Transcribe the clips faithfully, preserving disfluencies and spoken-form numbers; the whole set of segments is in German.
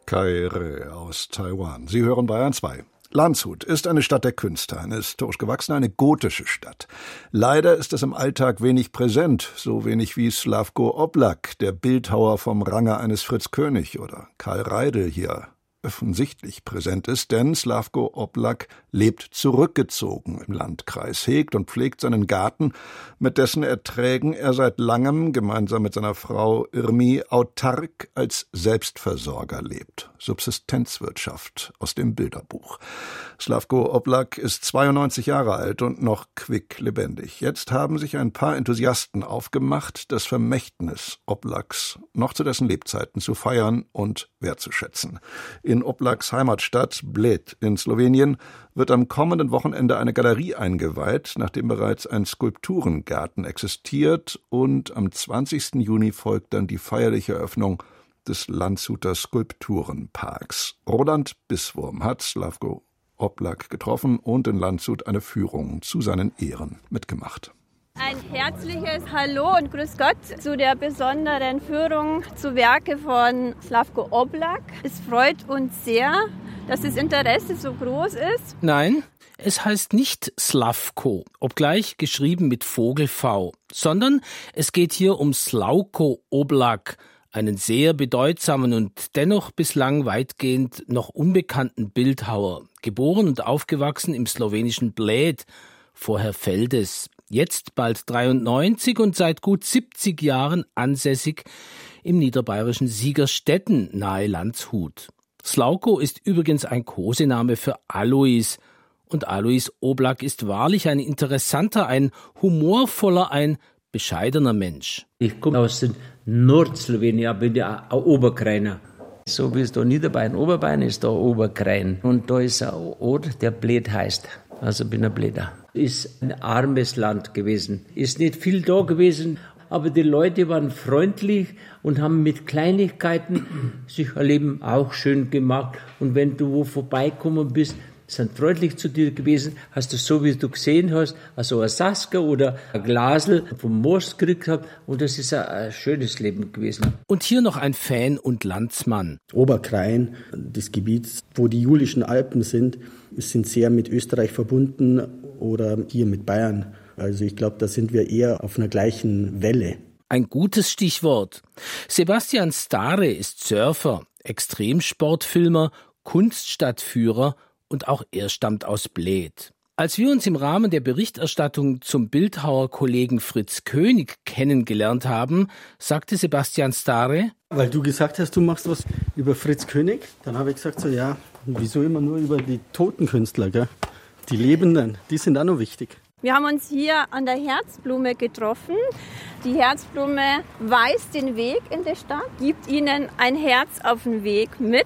Kai-Reh aus Taiwan. Sie hören Bayern zwei. Landshut ist eine Stadt der Künste, eine historisch gewachsene, eine gotische Stadt. Leider ist es im Alltag wenig präsent, so wenig wie Slavko Oblak, der Bildhauer vom Range eines Fritz König, oder Karl Reidel hier offensichtlich präsent ist, denn Slavko Oblak lebt zurückgezogen im Landkreis, hegt und pflegt seinen Garten, mit dessen Erträgen er seit langem gemeinsam mit seiner Frau Irmi autark als Selbstversorger lebt. Subsistenzwirtschaft aus dem Bilderbuch. Slavko Oblak ist zweiundneunzig Jahre alt und noch quicklebendig. Jetzt haben sich ein paar Enthusiasten aufgemacht, das Vermächtnis Oblaks noch zu dessen Lebzeiten zu feiern und wertzuschätzen. In Oblaks Heimatstadt Bled in Slowenien wird am kommenden Wochenende eine Galerie eingeweiht, nachdem bereits ein Skulpturengarten existiert, und am zwanzigsten Juni folgt dann die feierliche Eröffnung des Landshuter Skulpturenparks. Roland Bisswurm hat Slavko Oblak getroffen und in Landshut eine Führung zu seinen Ehren mitgemacht. Ein herzliches Hallo und Grüß Gott zu der besonderen Führung zu Werke von Slavko Oblak. Es freut uns sehr, dass das Interesse so groß ist. Nein, es heißt nicht Slavko, obgleich geschrieben mit Vogel-V, sondern es geht hier um Slavko Oblak, einen sehr bedeutsamen und dennoch bislang weitgehend noch unbekannten Bildhauer, geboren und aufgewachsen im slowenischen Bled, vorher Feldes. Jetzt bald dreiundneunzig und seit gut siebzig Jahren ansässig im niederbayerischen Siegerstetten nahe Landshut. Slavko ist übrigens ein Kosename für Alois. Und Alois Oblak ist wahrlich ein interessanter, ein humorvoller, ein bescheidener Mensch. Ich komme aus Nordslowenien, bin ja ein Oberkrainer. So wie es da Niederbayern, Oberbayern ist, da Oberkrain. Und da ist ein Ort, der Bled heißt. Also bin ein Bleder. Ist ein armes Land gewesen. Ist nicht viel da gewesen, aber die Leute waren freundlich und haben mit Kleinigkeiten sich ihr Leben auch schön gemacht. Und wenn du wo vorbeikommen bist, sind freundlich zu dir gewesen, hast du so, wie du gesehen hast, also ein Sasker oder ein Glasel vom Most gekriegt habt, und das ist ein, ein schönes Leben gewesen. Und hier noch ein Fan und Landsmann. Oberkrain, das Gebiet, wo die Julischen Alpen sind, sind sehr mit Österreich verbunden oder hier mit Bayern. Also ich glaube, da sind wir eher auf einer gleichen Welle. Ein gutes Stichwort. Sebastian Stare ist Surfer, Extremsportfilmer, Kunststadtführer, und auch er stammt aus Bled. Als wir uns im Rahmen der Berichterstattung zum Bildhauerkollegen Fritz König kennengelernt haben, sagte Sebastian Stare: Weil du gesagt hast, du machst was über Fritz König, dann habe ich gesagt, so ja, wieso immer nur über die toten Künstler, gell? Die Lebenden, die sind auch noch wichtig. Wir haben uns hier an der Herzblume getroffen. Die Herzblume weist den Weg in die Stadt, gibt ihnen ein Herz auf den Weg mit.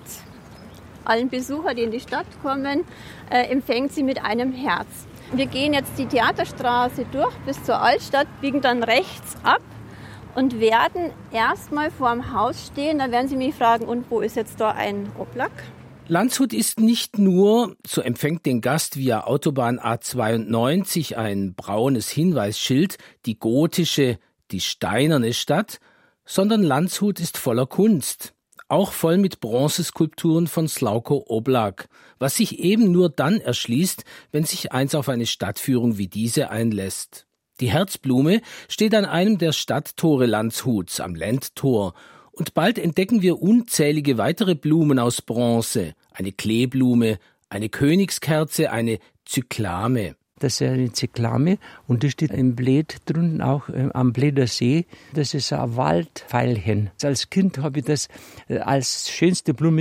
Allen Besuchern, die in die Stadt kommen, äh, empfängt sie mit einem Herz. Wir gehen jetzt die Theaterstraße durch bis zur Altstadt, biegen dann rechts ab und werden erstmal vor dem Haus stehen. Dann werden Sie mich fragen, und wo ist jetzt da ein Oblak? Landshut ist nicht nur, so empfängt den Gast via Autobahn A zweiundneunzig ein braunes Hinweisschild, die gotische, die steinerne Stadt, sondern Landshut ist voller Kunst. Auch voll mit Bronzeskulpturen von Slavko Oblak, was sich eben nur dann erschließt, wenn sich eins auf eine Stadtführung wie diese einlässt. Die Herzblume steht an einem der Stadttore Landshuts, am Lendtor, und bald entdecken wir unzählige weitere Blumen aus Bronze, eine Kleeblume, eine Königskerze, eine Zyklame. Das ist eine Zyklame und das steht im Bled drunten auch äh, am Bleder See. Das ist ein Waldveilchen. Als Kind habe ich das äh, als schönste Blume